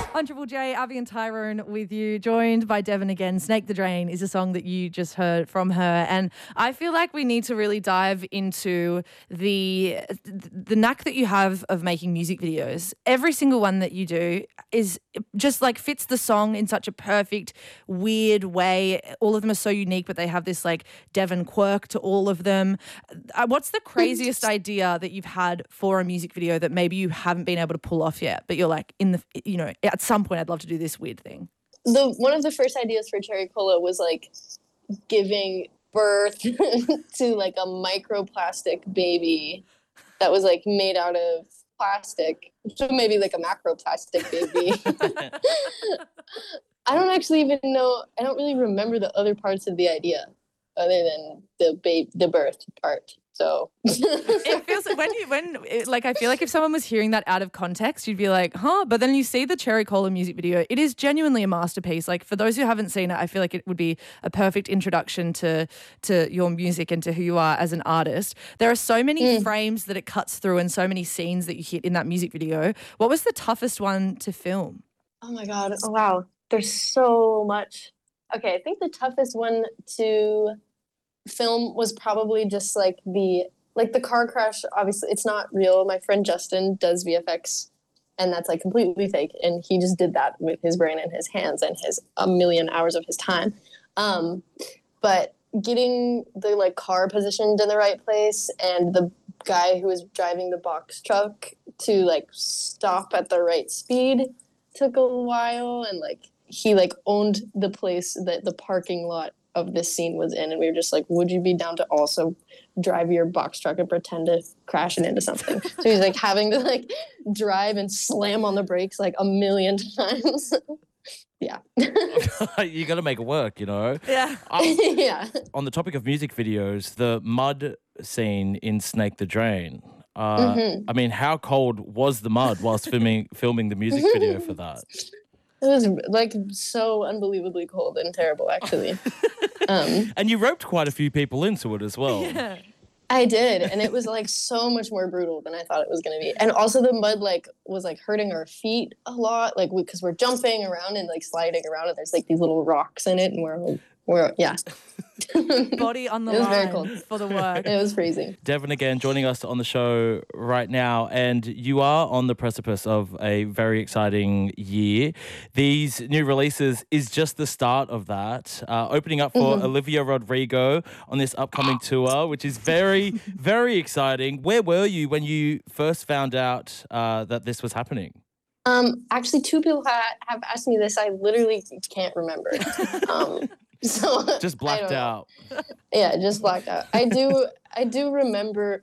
On Triple J, Abby and Tyrone with you, joined by Devon again. Snake the Drain is a song that you just heard from her. And I feel like we need to really dive into the knack that you have of making music videos. Every single one that you do is just like fits the song in such a perfect, weird way. All of them are so unique, but they have this like Devon quirk to all of them. What's the craziest idea that you've had for a music video that maybe you haven't been able to pull off yet, but you're like at some point I'd love to do this weird thing? One of the first ideas for Cherry Cola was like giving birth to like a microplastic baby that was like made out of plastic. So maybe like a macroplastic baby. I don't actually even know. I don't really remember the other parts of the idea other than the birth part. So it feels like I feel like if someone was hearing that out of context, you'd be like, huh? But then you see the Cherry Cola music video. It is genuinely a masterpiece. Like for those who haven't seen it, I feel like it would be a perfect introduction to your music and to who you are as an artist. There are so many frames that it cuts through and so many scenes that you hit in that music video. What was the toughest one to film? Oh my God. Oh, wow. There's so much. Okay. I think the toughest one to film was probably just like the car crash. Obviously it's not real. My friend Justin does VFX and that's like completely fake, and he just did that with his brain and his hands and his a million hours of his time. But getting the like car positioned in the right place and the guy who was driving the box truck to like stop at the right speed took a while, and like he like owned the place that the parking lot of this scene was in, and we were just like, would you be down to also drive your box truck and pretend to crash it into something? So he's like having to like drive and slam on the brakes like a million times. Yeah. You got to make it work, you know? Yeah. Yeah. On the topic of music videos, the mud scene in Snake the Drain. I mean, how cold was the mud whilst filming the music video for that? It was like so unbelievably cold and terrible, actually. And you roped quite a few people into it as well. Yeah. I did, and it was like so much more brutal than I thought it was going to be. And also the mud like was like hurting our feet a lot, like because we're jumping around and like sliding around, and there's like these little rocks in it, and we're yeah. Body on the It was very line cold. for the work. It was freezing. Devon again joining us on the show right now, and you are on the precipice of a very exciting year. These new releases is just the start of that. Opening up for Olivia Rodrigo on this upcoming tour, which is very, very exciting. Where were you when you first found out that this was happening? Actually, two people have asked me this. I literally can't remember. So Just blacked out. Yeah, just blacked out. I do remember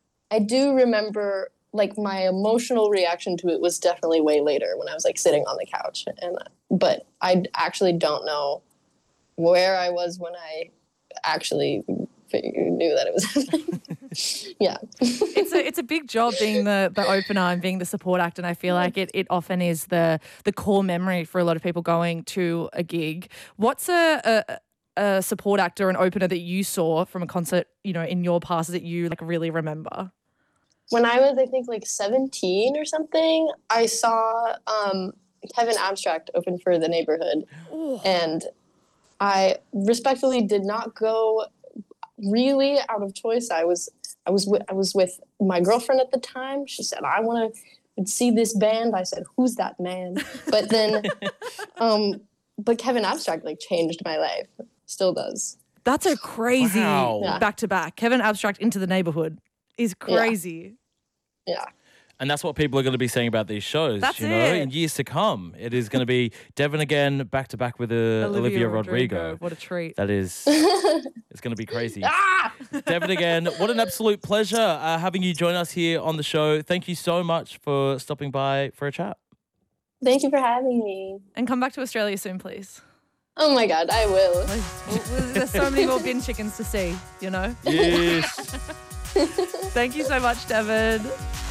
like my emotional reaction to it was definitely way later when I was like sitting on the couch, but I actually don't know where I was when I actually knew that it was happening. Yeah. It's a big job being the opener and being the support act, and I feel like it often is the core memory for a lot of people going to a gig. What's a support act or an opener that you saw from a concert, you know, in your past that you like really remember? When I was, I think, like 17 or something, I saw Kevin Abstract open for The Neighborhood. Ooh. And I respectfully did not go really out of choice. I was with my girlfriend at the time. She said, I want to see this band. I said, who's that man? But then, but Kevin Abstract like changed my life. Still does. That's a crazy back to back. Kevin Abstract into The Neighborhood is crazy. Yeah. And that's what people are going to be saying about these shows. That's you know, in years to come, it is going to be Devon again back to back with Olivia Rodrigo. What a treat! That is, it's going to be crazy. Devon again, what an absolute pleasure having you join us here on the show. Thank you so much for stopping by for a chat. Thank you for having me. And come back to Australia soon, please. Oh my God, I will. There's so many more bin chickens to see, you know? Yes. Thank you so much, Devon.